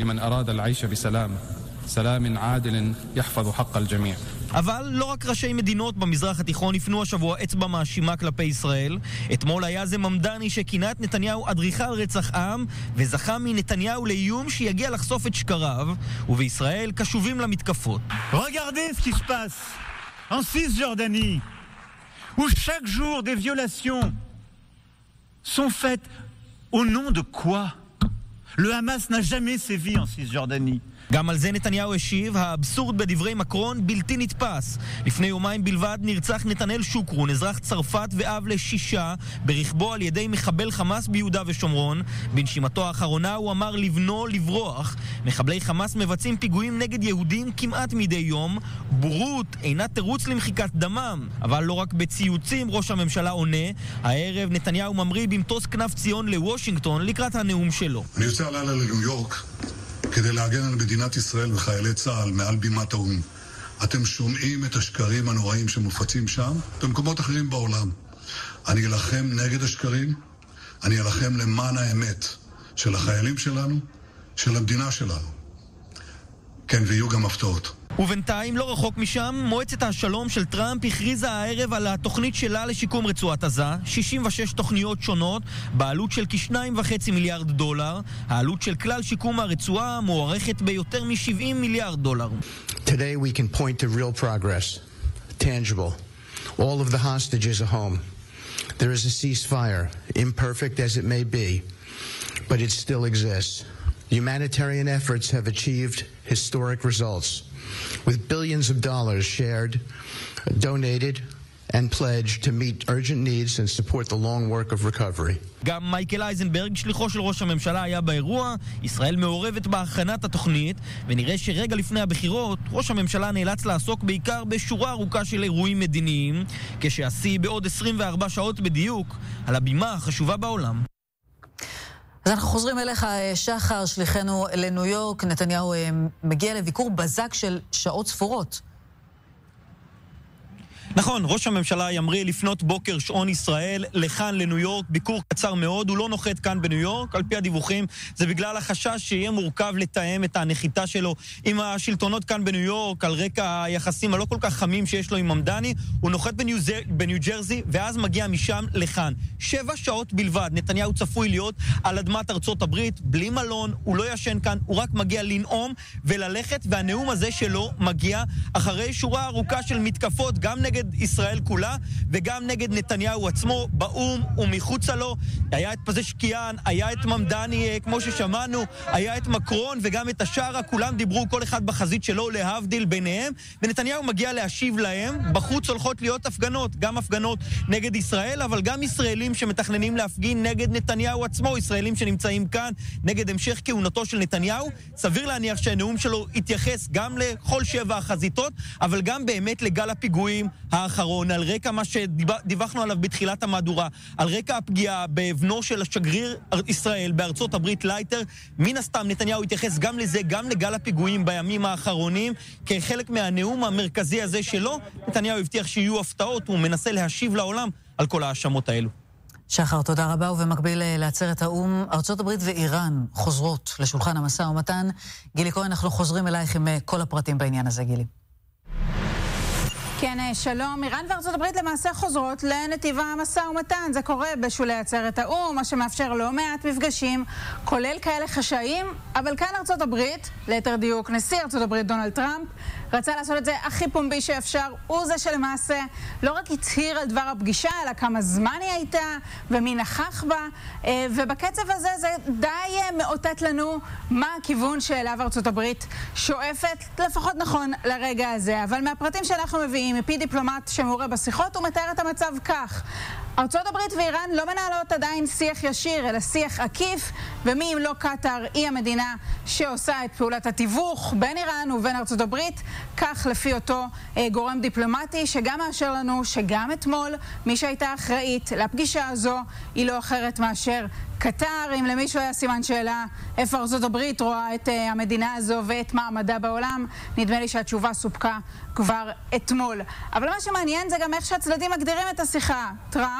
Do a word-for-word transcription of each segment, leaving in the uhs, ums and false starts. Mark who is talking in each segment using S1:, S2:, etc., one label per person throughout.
S1: لمن أراد العيش بسلام سلام عادل يحفظ حق الجميع.
S2: אבל לא רק ראשי מדינות במזרח התיכון הפנו השבוע אצבע מאשימה כלפי ישראל. אתמול היה זה ממדני שכינה את נתניהו אדריכל רצח עם וזכה מנתניהו לאיום שיגיע לחשוף את שקריו, ובישראל קשובים למתקפות.
S3: Regardez ce qui se passe en Cisjordanie où chaque jour des violations sont faites au nom de quoi? Le Hamas n'a jamais sévi en Cisjordanie.
S2: גם על זה נתניהו השיב, האבסורד בדברי מקרון בלתי נתפס. לפני יומיים בלבד נרצח נתנאל שוקרון, אזרח צרפת ואב לשישה, ברכבו על ידי מחבל חמאס ביהודה ושומרון. בנשימתו האחרונה הוא אמר לבנו לברוח. מחבלי חמאס מבצעים פיגועים נגד יהודים כמעט מדי יום. בורות אינה תירוץ למחיקת דמם. אבל לא רק בציוצים ראש הממשלה עונה. הערב נתניהו ממריא במטוס כנף ציון לוושינגטון לקראת הנאום שלו.
S4: אני יוצא הלילה לניו יורק כדי להגן על מדינת ישראל וחיילי צה"ל מעל בימת האו"ם. אתם שומעים את השקרים הנוראים שמופצים שם במקומות אחרים בעולם. אני אלחם נגד השקרים, אני אלחם למען האמת של החיילים שלנו, של המדינה שלנו. כן, ויהיו גם הפתעות.
S2: ובינתיים לא רחוק משם, מועצת השלום של טראמפ הכריזה הערב על התוכנית שלה לשיקום רצועת עזה, שישים ושש תוכניות שונות, בעלות של כשניים וחצי מיליארד דולר. העלות של כלל שיקום הרצועה מוערכת ביותר מ-שבעים מיליארד דולר.
S5: Today we can point to real progress, tangible. All of the hostages are home. There is a ceasefire, imperfect as it may be, but it still exists. Humanitarian efforts have achieved historic results, with billions of dollars shared, donated, and pledged to meet urgent needs and support the long work of recovery.
S2: גם מייקל אייזנברג, שליחו של ראש הממשלה, היה באירוע. ישראל מעורבת בהכנת התוכנית, ונראה שרגע לפני הבחירות, ראש הממשלה נאלץ לעסוק בעיקר בשורה ארוכה של אירועים מדיניים, כשהשיא בעוד עשרים וארבע שעות בדיוק, על הבימה החשובה בעולם.
S6: אז אנחנו חוזרים אליך, שחר, שליחנו לניו יורק. נתניהו מגיע לביקור בזק של שעות ספורות.
S2: נכון, ראש הממשלה ימריא לפנות בוקר שעון ישראל לכאן לניו יורק, ביקור קצר מאוד. הוא לא נוחת כאן בניו יורק, על פי הדיווחים זה בגלל החשש שיהיה מורכב לתאם את הנחיתה שלו עם השלטונות כאן בניו יורק, על רקע היחסים הלא כל כך חמים שיש לו עם ממדני. הוא נוחת בניו, בניו ג'רזי ואז מגיע משם לכאן. שבע שעות בלבד נתניהו צפוי להיות על אדמת ארצות הברית, בלי מלון, הוא לא ישן כאן, הוא רק מגיע לנאום וללכת, והנאום הזה שלו מגיע אחרי שורה ארוכה של מתקפות, גם נגד ישראל כולה וגם נגד נתניהו עצמו, באום ומחוצה לו. היה את פזשקיאן, היה את ממדני כמו ששמענו, היה את מקרון וגם את השארה, כולם דיברו כל אחד בחזית שלו, להבדיל ביניהם, ונתניהו מגיע להשיב להם. בחוץ הולכות להיות הפגנות, גם הפגנות נגד ישראל, אבל גם ישראלים שמתכננים להפגין נגד נתניהו עצמו, ישראלים שנמצאים כאן נגד המשך כהונתו של נתניהו. סביר להניח שהנאום שלו יתייחס גם לכל שבע החזיתות, אבל גם באמת לגל הפיגועים האחרון, על רקע מה שדיווחנו עליו בתחילת המהדורה, על רקע הפגיעה בבנו של השגריר ישראל בארצות הברית לייטר. מן הסתם נתניהו התייחס גם לזה, גם לגל הפיגועים בימים האחרונים. כחלק מהנאום המרכזי הזה שלו, נתניהו הבטיח שיהיו הפתעות, הוא מנסה להשיב לעולם על כל האשמות האלו.
S6: שחר, תודה רבה. ובמקביל לעצרת האום, ארצות הברית ואיראן חוזרות לשולחן המשא ומתן. גילי כהן, אנחנו חוזרים אלייך עם כל הפרטים בעניין הזה. גילי.
S7: כן, שלום. איראן וארצות הברית למעשה חוזרות לנתיב המשא ומתן. זה קורה בשולי עצרת האום, מה שמאפשר לא מעט מפגשים, כולל כאלה חשאיים, אבל כאן ארצות הברית, ליתר דיוק נשיא ארצות הברית דונלד טראמפ, רצה לעשות את זה הכי פומבי שאפשר. הוא זה שלמעשה לא רק הצהיר על דבר הפגישה, אלא כמה זמן היא הייתה ומי נכח בה, ובקצב הזה זה די מאותת לנו מה הכיוון שאליו ארצות הברית שואפת, לפחות נכון לרגע הזה. אבל מהפרטים שאנחנו מביאים, מפי דיפלומט שמעורה בשיחות, הוא מתאר את המצב כך: ארצות הברית ואיראן לא מנהלות עדיין שיח ישיר, אלא שיח עקיף, ומי אם לא קטר היא המדינה שעושה את פעולת התיווך בין איראן ובין ארצות הברית, כך לפי אותו אה, גורם דיפלומטי, שגם מאשר לנו שגם אתמול מי שהייתה אחראית לפגישה הזו היא לא אחרת מאשר קטר. אם למישהו היה סימן שאלה איפה ארצות הברית רואה את uh, המדינה הזו ואת מעמדה בעולם, נדמה לי שהתשובה סופקה כבר אתמול. אבל מה שמעניין זה גם איך שהצדדים מגדירים את השיחה. טראמפ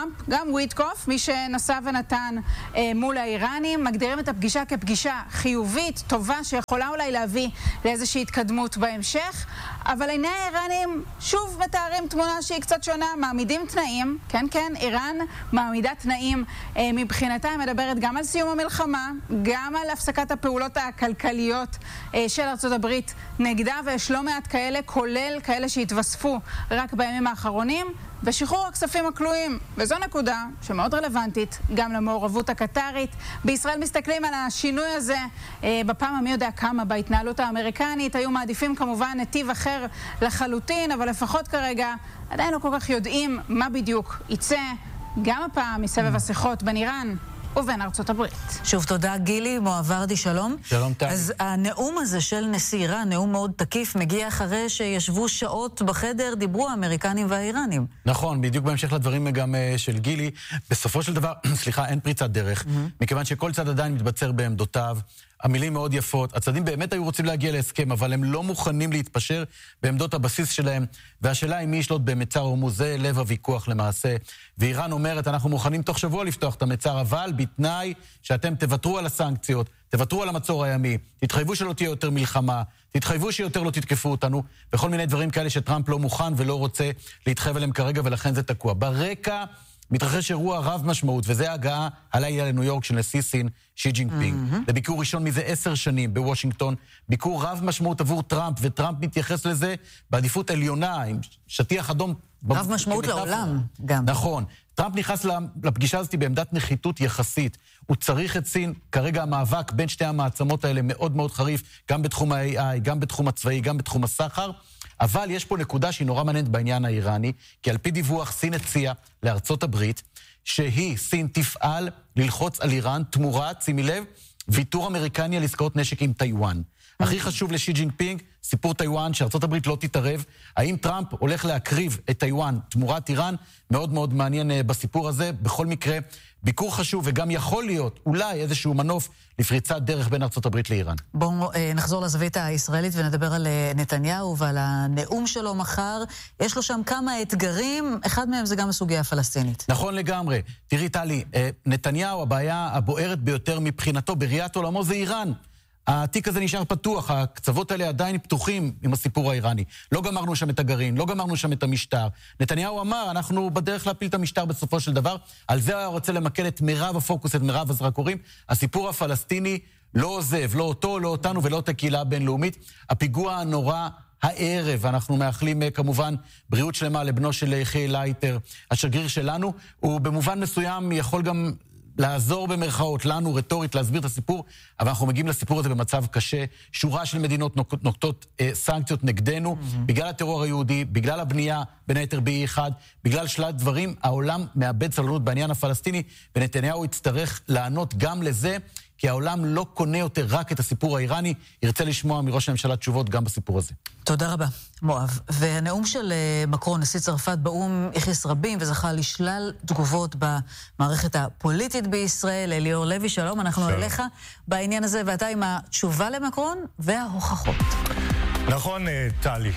S7: טראמפ, גם וויטקוף, מי שנסע ונתן אה, מול האיראנים, מגדירים את הפגישה כפגישה חיובית, טובה, שיכולה אולי להביא לאיזושהי התקדמות בהמשך, אבל עיני האיראנים שוב מתארים תמונה שהיא קצת שונה, מעמידים תנאים, כן כן, איראן מעמידה תנאים אה, מבחינתה, היא מדברת גם על סיום המלחמה, גם על הפסקת הפעולות הכלכליות אה, של ארצות הברית נגדה, ויש לא מעט כאלה, כולל כאלה שהתווספו רק בימים האחרונים, ושחרור הכספים הכלואים. וזו נקודה שמאוד רלוונטית גם למעורבות הקטרית. בישראל מסתכלים על השינוי הזה אה, בפעם המי יודע כמה בהתנהלות האמריקנית. היו מעדיפים כמובן נתיב אחר לחלוטין, אבל לפחות כרגע עדיין לא כל כך יודעים מה בדיוק יצא גם הפעם מסבב השיחות בין איראן ובין ארצות הברית.
S6: שוב תודה גילי, מואב ורדי, שלום.
S8: שלום טלי.
S6: אז הנאום הזה של נשיא איראן, נאום מאוד תקיף, מגיע אחרי שישבו שעות בחדר, דיברו האמריקנים והאיראנים.
S8: נכון, בדיוק בהמשך לדברים גם של גילי. בסופו של דבר, סליחה, אין פריצת דרך, mm-hmm. מכיוון שכל צד עדיין מתבצר בעמדותיו, המילים מאוד יפות, הצדדים באמת היו רוצים להגיע להסכם, אבל הם לא מוכנים להתפשר בעמדות הבסיס שלהם, והשאלה היא מי ישלוט במצר הורמוז, זה לב הוויכוח למעשה. ואיראן אומרת, אנחנו מוכנים תוך שבוע לפתוח את המצר, אבל בתנאי שאתם תוותרו על הסנקציות, תוותרו על המצור הימי, תתחייבו שלא תהיה יותר מלחמה, תתחייבו שיותר לא תתקפו אותנו, וכל מיני דברים כאלה שטראמפ לא מוכן ולא רוצה להתחייב עליהם כרגע, ולכן זה תקוע. ברקע מתרחש אירוע רב משמעות, וזה ההגעה הלילה לניו יורק של נשיא סין, שי ג'ינפינג. Mm-hmm. זה ביקור ראשון מזה עשר שנים בוושינגטון, ביקור רב משמעות עבור טראמפ, וטראמפ מתייחס לזה בעדיפות עליונה, עם שטיח אדום.
S6: רב משמעות לעולם גם.
S8: נכון. טראמפ נכנס לפגישה הזאת בעמדת נחיתות יחסית. הוא צריך את סין, כרגע המאבק בין שתי המעצמות האלה מאוד מאוד חריף, גם בתחום ה-איי איי, גם בתחום הצבאי, גם בתחום הסחר, אבל יש פה נקודה שהיא נורא מעניינת בעניין האיראני, כי על פי דיווח סין הציעה לארצות הברית, שהיא, סין, תפעל ללחוץ על איראן תמורת, שימי לב, ויתור אמריקני על עסקאות נשק עם טיואן. הכי חשוב לשי ג'ינפינג, סיפור טיואן, שארצות הברית לא תתערב. האם טראמפ הולך להקריב את טיואן תמורת איראן? מאוד מאוד מעניין בסיפור הזה. בכל מקרה, ביקור חשוב וגם יכול להיות אולי איזשהו מנוף לפריצת דרך בין ארצות הברית לאיראן.
S6: בואו נחזור לזווית הישראלית ונדבר על נתניהו ועל הנאום שלו מחר. יש לו שם כמה אתגרים, אחד מהם זה גם הסוגיה הפלסטינית.
S8: נכון לגמרי. תראי טלי, נתניהו, הבעיה הבוערת ביותר מבחינתו בראיית עולמו זה איראן. התיק הזה נשאר פתוח, הקצוות האלה עדיין פתוחים עם הסיפור האיראני. לא גמרנו שם את הגרעין, לא גמרנו שם את המשטר. נתניהו אמר, אנחנו בדרך להפיל את המשטר בסופו של דבר, על זה היה רוצה למקד את מירב הפוקוס, את מירב הזרקורים. הסיפור הפלסטיני לא עוזב, לא אותו, לא אותנו ולא את הקהילה הבינלאומית. הפיגוע הנורא הערב, אנחנו מאחלים כמובן בריאות שלמה לבנו של יחיא לייטר, השגריר שלנו, הוא במובן מסוים יכול גם לעזור במרכאות לנו, רטורית, להסביר את הסיפור, אבל אנחנו מגיעים לסיפור הזה במצב קשה. שורה של מדינות נוקטות אה, סנקציות נגדנו, mm-hmm. בגלל הטרור היהודי, בגלל הבנייה, בין היתר ב-אי אחד, בגלל שלל דברים, העולם מאבד סבלנות בעניין הפלסטיני, ונתניהו יצטרך לענות גם לזה, כי העולם לא קונה יותר רק את הסיפור האיראני, ירצה לשמוע מראש הממשלה תשובות גם בסיפור הזה.
S6: תודה רבה, מואב. והנאום של מקרון, נשיא צרפת באום, הכניס רבים וזכה לשלל תגובות במערכת הפוליטית בישראל. אליאור לוי, שלום, אנחנו אליך בעניין הזה, ואתה עם התשובה למקרון וההוכחות.
S9: נכון, טלי.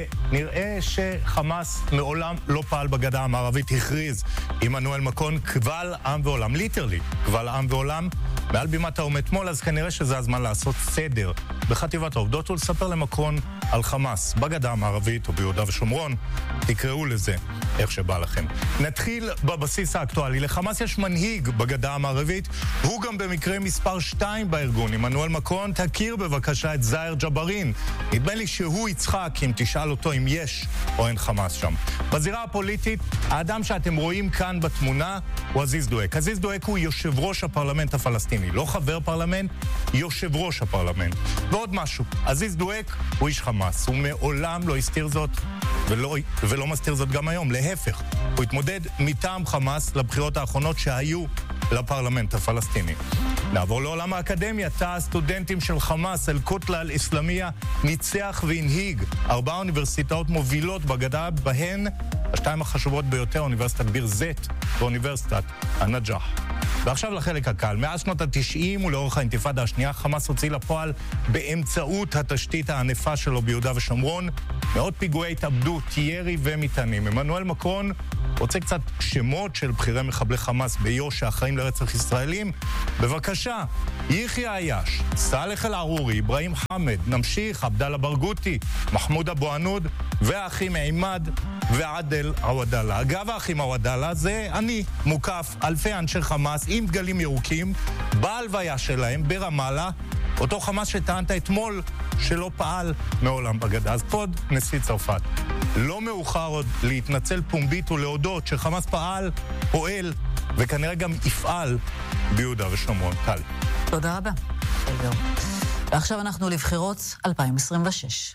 S9: נראה שחמאס מעולם לא פעל בגדה המערבית, הכריז עמנואל מקרון קבל עם ועולם, ליטרלי, קבל עם ועולם, מעל בימת האו"ם אתמול, אז כנראה שזה הזמן לעשות סדר בחטיבת העובדות ולספר למקרון על חמאס בגדה המערבית או ביהודה ושומרון. תקראו לזה איך שבא לכם. נתחיל בבסיס האקטואלי. לחמאס יש מנהיג בגדה המערבית, הוא גם במקרה מספר שתיים בארגון. עמנואל מקרון, תכיר בבקשה את זאהר ג'בארין. נדמה לי שהוא יצחק אם תשאל אותו אם יש או אין חמאס שם. בזירה הפוליטית, האדם שאתם רואים כאן בתמונה הוא עזיז דואק. עזיז דואק הוא יושב ראש הפרלמנט הפלסטיני, לא חבר פרלמנט, יושב ראש הפרלמנט. ועוד משהו, עזיז דואק הוא איש חמאס, הוא מעולם לא הסתיר זאת ולא, ולא מסתיר זאת גם היום, להפך. הוא התמודד מטעם חמאס לבחירות האחרונות שהיו לפרלמנט הפלסטיני. נעבור לעולם האקדמיה. תא הסטודנטים של חמאס, אל-קוטלה אל-אסלאמיה, ניצח והנהיג ארבע אוניברסיטאות מובילות בגדה, בהן השתיים החשובות ביותר, אוניברסיטת ביר זית ואוניברסיטת א-נג'אח. ועכשיו לחלק הקל. מאז שנות ה-תשעים ולאורך האינתיפאדה השנייה, חמאס הוציא לפועל באמצעות התשתית הענפה שלו ביהודה ושומרון מאות פיגועי התאבדות, ירי ומטענים. עמנואל מקרון רוצה קצת שמות של בכירי מחבלי חמאס ביו"ש שאחראים לרצח ישראלים? בבקשה, יחיא עייש, סאלח אל-ערורי, אברהים חמד, נמשיך, עבדאללה ברגותי, מחמוד אבו ענוד, והאחים עימד ועדל עוודאלה. אגב, האחים עוודאלה זה אני, מוקף אלפי אנשי חמאס עם דגלים ירוקים, בהלוויה שלהם ברמאללה, אותו חמאס שטענת אתמול שלא פעל מעולם בגדה. אז כבוד נשיא צרפת, לא מאוחר עוד להתנצל פומבית ולהודות שחמאס פעל, פועל, וכנראה גם יפעל ביהודה ושומרון. טל.
S6: תודה רבה. ועכשיו אנחנו לבחירות אלפיים עשרים ושש.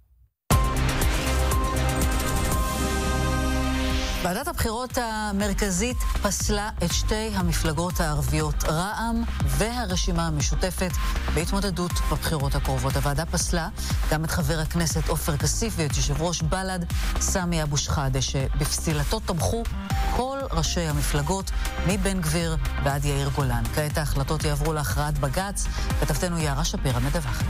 S6: ועדת הבחירות המרכזית פסלה את שתי המפלגות הערביות, רע"מ והרשימה המשותפת, בהתמודדות בבחירות הקרובות. הוועדה פסלה גם את חבר הכנסת עופר כסיף ואת יושב ראש בל"ד סמי אבו שחאדה, שבפסילתו תמכו כל ראשי המפלגות מבן גביר ועד יאיר גולן. כעת ההחלטות יעברו להכרעת בג"ץ. כתבתנו יערה שפירא מדווחת.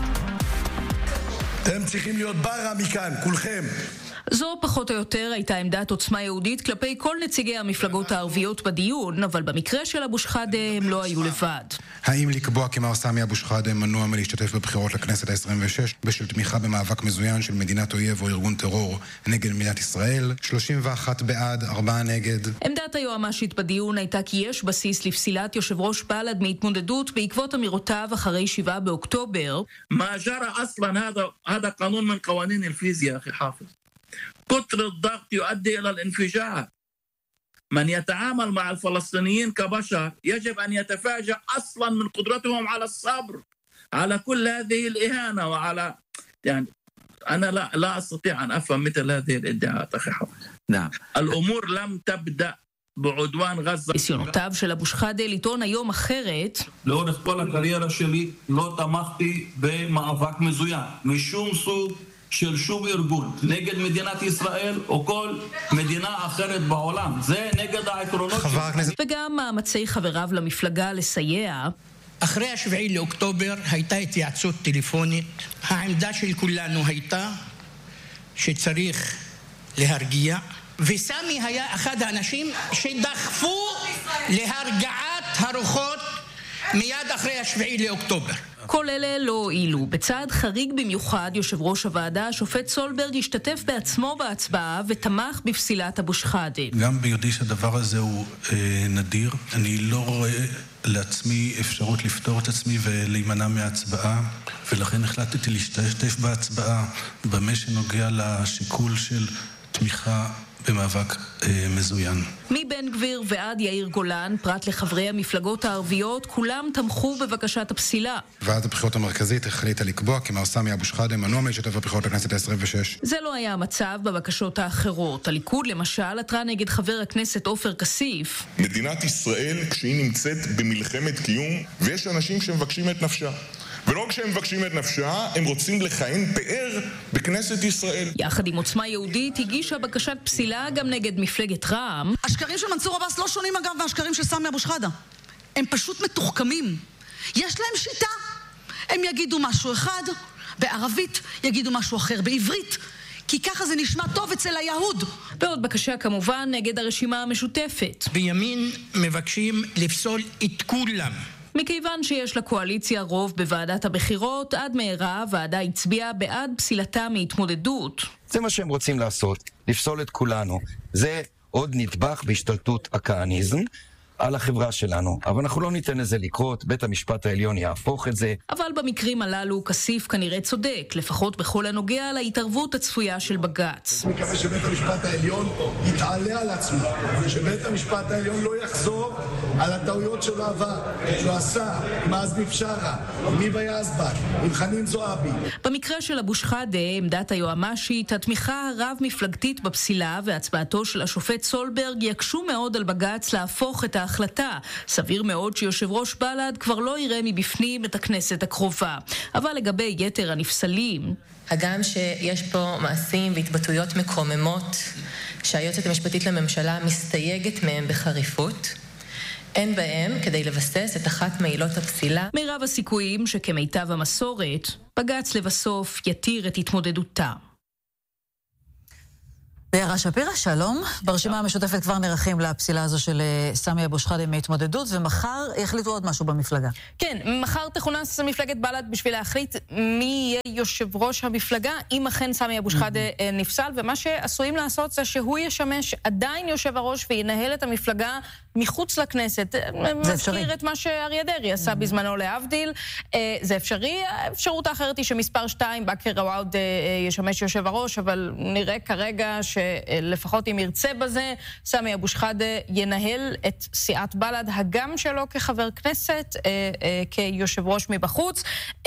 S10: אתם צריכים להיות ברא מכאן, כולכם.
S11: זו פחות או יותר הייתה עמדת עוצמה יהודית כלפי כל נציגי המפלגות הערביות בדיון, אבל במקרה של אבו שחאדה הם לא היו לבד.
S12: האם לקבוע כי מר סמי אבו שחאדה מנוע מלהשתתף בבחירות לכנסת ה-עשרים ושש בשל תמיכה במאבק מזוין של מדינת אויב או ארגון טרור נגד מדינת ישראל? שלושים ואחת בעד, ארבעה נגד.
S11: עמדת היועמ"שית בדיון הייתה כי יש בסיס לפסילת יושב ראש בל"ד מהתמודדות בעקבות אמירותיו אחרי שבעה באוקטובר.
S13: מה جرى اصلا هذا هذا قانون من قوانين الفيزياء اخي حافظ. كتر الضغط يؤدي إلى الانفجار. من يتعامل مع الفلسطينيين كبشر يجب أن يتفاجأ أصلا من قدرتهم على الصبر على كل هذه الإهانة وعلى يعني أنا لا لا أستطيع أن أفهم مثل هذه الادعاءات أخي حافظ. نعم. الأمور لم تبدأ בעודואן גזה.
S11: ניסיונותיו של אבו שחאדה לטעון היום אחרת.
S14: לאורך כל הקריירה שלי לא תמכתי במאבק מזוין משום סוג של שום ארגון נגד מדינת ישראל או כל מדינה אחרת בעולם. זה נגד העקרונות
S11: של... וגם מאמצי חבריו למפלגה לסייע.
S15: אחרי השביעי לאוקטובר הייתה התייעצות טלפונית. העמדה של כולנו הייתה שצריך להרגיע, וסמי היה אחד האנשים שדחפו להרגעת הרוחות מיד אחרי השביעי לאוקטובר.
S11: כל אלה לא הועילו. בצעד חריג במיוחד, יושב ראש הוועדה, השופט סולברג, השתתף בעצמו בהצבעה ותמך בפסילת אבו שחאדה.
S12: גם ביודעי שהדבר הזה הוא אה, נדיר. אני לא רואה לעצמי אפשרות לפתור את עצמי ולהימנע מההצבעה, ולכן החלטתי להשתתף בהצבעה במה שנוגע לשיקול של תמיכה במאבק אה, מזוין.
S11: מבן גביר ועד יאיר גולן, פרט לחברי המפלגות הערביות, כולם תמכו בבקשת הפסילה.
S12: ועדת הבחירות המרכזית החליטה לקבוע כי מר סמי אבו שחאדה מנוע מלהשתתף בבחירות לכנסת ה-עשרים ושש.
S11: זה לא היה המצב בבקשות האחרות. הליכוד למשל עתרה נגד חבר הכנסת עופר כסיף.
S16: מדינת ישראל כשהיא נמצאת במלחמת קיום ויש אנשים שמבקשים את נפשה. ולא כשהם מבקשים את נפשה, הם רוצים לכהן פאר בכנסת ישראל.
S11: יחד עם עוצמה יהודית הגישה בקשת פסילה גם נגד מפלגת רע"מ.
S17: השקרים של מנסור עבאס לא שונים אגב מהשקרים של סמי אבו שחאדה. הם פשוט מתוחכמים. יש להם שיטה. הם יגידו משהו אחד, בערבית יגידו משהו אחר בעברית, כי ככה זה נשמע טוב אצל היהוד.
S11: ועוד בקשה כמובן נגד הרשימה המשותפת.
S15: בימין מבקשים לפסול את כולם.
S11: מכיוון שיש לקואליציה רוב בוועדת הבחירות, עד מהרה הוועדה הצביעה בעד פסילתה מהתמודדות.
S18: זה מה שהם רוצים לעשות, לפסול את כולנו. זה עוד נדבך בהשתלטות הכהניזם על החברה שלנו. אבל אנחנו לא ניתן לזה לקרות, בית המשפט העליון יהפוך את זה.
S11: אבל במקרים הללו כסיף כנראה צודק, לפחות בכל הנוגע להתערבות הצפויה של בג"ץ.
S10: אני מקווה שבית המשפט העליון יתעלה על עצמו, שבית המשפט העליון לא יחזור על הטעויות שלו עבר, שהוא עשה עם עזמי בשארה, עם היבא יזבק, עם חנין זועבי.
S11: במקרה של אבו שחאדה, עמדת היועמ"שית, התמיכה הרב-מפלגתית בפסילה והצבעתו של השופט סולברג יקשו מאוד על בג"ץ להפוך את ההחלטה. סביר מאוד שיושב ראש בל"ד כבר לא יראה מבפנים את הכנסת הקרובה. אבל לגבי יתר הנפסלים,
S19: הגם שיש פה מעשים והתבטאויות מקוממות שהיועצת המשפטית לממשלה מסתייגת מהם בחריפות, אין בהם כדי לבסס את אחת מעילות הפסילה.
S11: מירב הסיכויים שכמיטב המסורת, בג"ץ לבסוף יתיר את התמודדותה.
S6: יערה שפירא, שלום. ברשימה המשותפת כבר נערכים לפסילה הזו של סמי אבו שחאדה מהתמודדות, ומחר יחליטו עוד משהו במפלגה.
S11: כן, מחר תכונס מפלגת בל"ד בשביל להחליט מי יהיה יושב ראש המפלגה, אם אכן סמי אבו שחאדה נפסל, ומה שעשויים לעשות זה שהוא ישמש עדיין יושב הראש וינהל את המפלגה מחוץ לכנסת. זה אפשרי. מזכיר את מה שאריה דרעי עשה בזמנו להבדיל. זה אפשרי. האפשרות האחרת היא שמספר שתיים, בכר רוואד ישמש יושב הראש, אבל נראה כרגע שלפחות אם ירצה בזה, סמי אבו שחאדה ינהל את סיעת בל"ד, הגם שלו כחבר כנסת, כיושב ראש מבחוץ.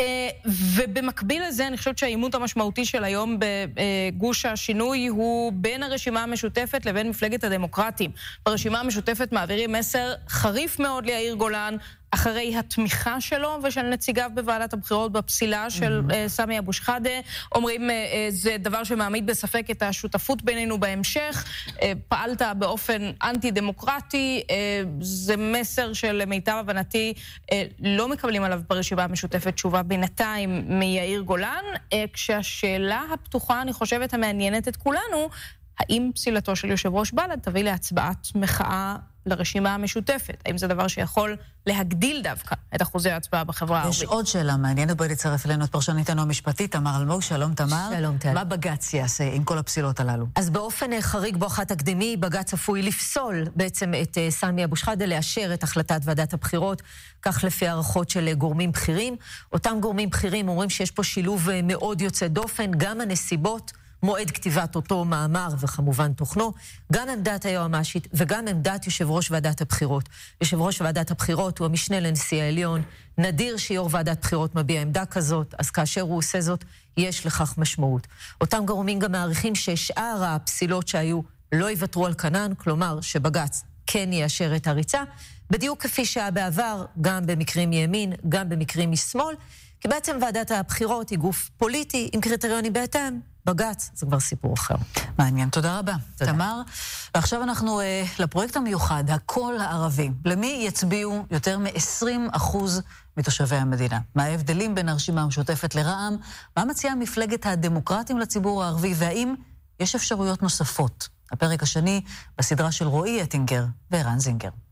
S11: ובמקביל לזה, אני חושבת שהעימות המשמעותי של היום בגוש השינוי הוא בין הרשימה המשותפת לבין מפלגת הדמוקרטים. ברשימה המשותפת מעבירים מסר חריף מאוד ליאיר גולן, אחרי התמיכה שלו ושל נציגיו בוועדת הבחירות בפסילה של mm-hmm. סמי אבו שחאדה. אומרים, זה דבר שמעמיד בספק את השותפות בינינו בהמשך. פעלת באופן אנטי-דמוקרטי. זה מסר שלמיטב הבנתי לא מקבלים עליו ברשימה המשותפת תשובה בינתיים מיאיר גולן. כשהשאלה הפתוחה, אני חושבת, המעניינת את כולנו, האם פסילתו של יושב ראש בל"ד תביא להצבעת מחאה לרשימה המשותפת? האם זה דבר שיכול להגדיל דווקא את אחוזי ההצבעה בחברה הערבית?
S6: יש עוד שאלה מעניינת, בואי לצרף אלינו את פרשניתנו המשפטית, תמר אלמוג. שלום תמר.
S20: שלום תל.
S6: מה בג"ץ יעשה עם כל הפסילות הללו?
S20: אז באופן חריג בואכה תקדימי, בג"ץ צפוי לפסול בעצם את סמי אבו שחאדה, לאשר את החלטת ועדת הבחירות, כך לפי הערכות של גורמים בכירים. אותם גורמים בכירים אומרים שיש פה שילוב מאוד יוצא דופן, גם הנסיבות, מועד כתיבת אותו מאמר וכמובן תוכנו, גם עמדת היועמ"שית וגם עמדת יושב ראש ועדת הבחירות. יושב ראש ועדת הבחירות הוא המשנה לנשיא העליון, נדיר שיו"ר ועדת בחירות מביע עמדה כזאת, אז כאשר הוא עושה זאת, יש לכך משמעות. אותם גורמים גם מעריכים ששאר הפסילות שהיו לא יוותרו על כנן, כלומר שבג"ץ כן יאשר את הריצה, בדיוק כפי שהיה בעבר, גם במקרים מימין, גם במקרים משמאל, כי בעצם ועדת הבחירות היא גוף פוליטי עם קריטריונים בהתאם. בג"ץ, זה כבר סיפור אחר.
S6: מעניין, תודה רבה. תודה. תמר, ועכשיו אנחנו אה, לפרויקט המיוחד, הקול הערבי. למי יצביעו יותר מ-עשרים אחוז מתושבי המדינה? מה ההבדלים בין הרשימה המשותפת לרע"מ? מה מציעה מפלגת הדמוקרטים לציבור הערבי? והאם יש אפשרויות נוספות? הפרק השני בסדרה של רועי אטינגר וערן זינגר.